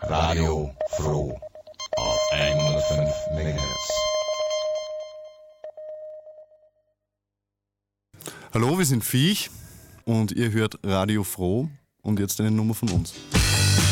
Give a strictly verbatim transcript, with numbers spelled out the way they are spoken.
Radio Froh auf hundertfünf Megahertz. Hallo, wir sind Viech und ihr hört Radio Froh und jetzt eine Nummer von uns.